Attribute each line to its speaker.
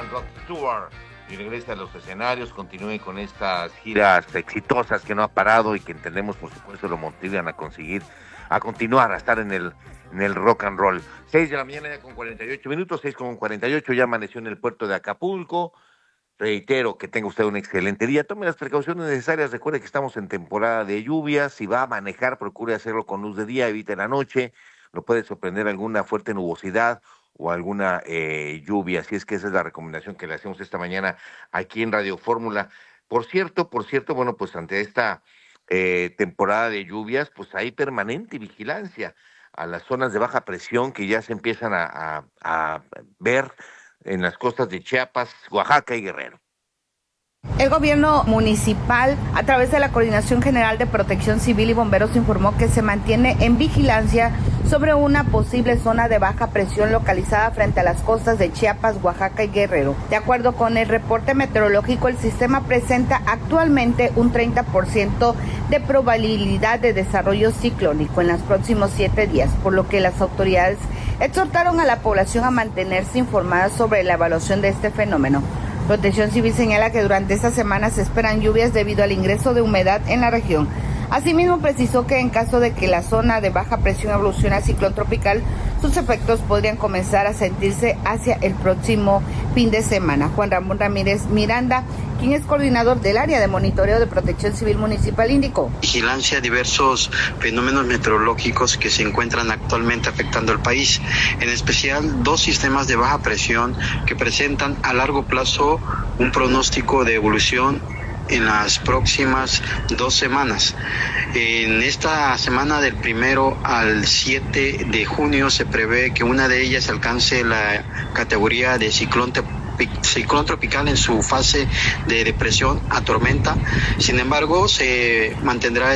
Speaker 1: and Rod Stewart y regresa a los escenarios, continúe con estas giras exitosas que no ha parado y que entendemos, por supuesto, lo motivan a continuar, a estar en el rock and roll. 6 de la mañana ya con 48 minutos, 6:48, ya amaneció en el puerto de Acapulco. Reitero que tenga usted un excelente día. Tome las precauciones necesarias. Recuerde que estamos en temporada de lluvias. Si va a manejar, procure hacerlo con luz de día, evite la noche. Lo puede sorprender alguna fuerte nubosidad o alguna lluvia. Así es que esa es la recomendación que le hacemos esta mañana aquí en Radio Fórmula. Por cierto, bueno, pues ante esta temporada de lluvias, pues hay permanente vigilancia a las zonas de baja presión que ya se empiezan a ver en las costas de Chiapas, Oaxaca y Guerrero.
Speaker 2: El gobierno municipal, a través de la Coordinación General de Protección Civil y Bomberos, informó que se mantiene en vigilancia sobre una posible zona de baja presión localizada frente a las costas de Chiapas, Oaxaca y Guerrero. De acuerdo con el reporte meteorológico, el sistema presenta actualmente un 30% de probabilidad de desarrollo ciclónico en los próximos 7 días, por lo que las autoridades exhortaron a la población a mantenerse informada sobre la evaluación de este fenómeno. Protección Civil señala que durante esta semana se esperan lluvias debido al ingreso de humedad en la región. Asimismo, precisó que en caso de que la zona de baja presión evolucione a ciclón tropical, sus efectos podrían comenzar a sentirse hacia el próximo fin de semana. Juan Ramón Ramírez Miranda, quien es coordinador del área de monitoreo de Protección Civil Municipal, indicó:
Speaker 3: Vigilancia a diversos fenómenos meteorológicos que se encuentran actualmente afectando al país, en especial 2 sistemas de baja presión que presentan a largo plazo un pronóstico de evolución en las próximas 2 semanas. En esta semana del 1 al 7 de junio se prevé que una de ellas alcance la categoría de ciclón tropical en su fase de depresión a tormenta. Sin embargo, se mantendrá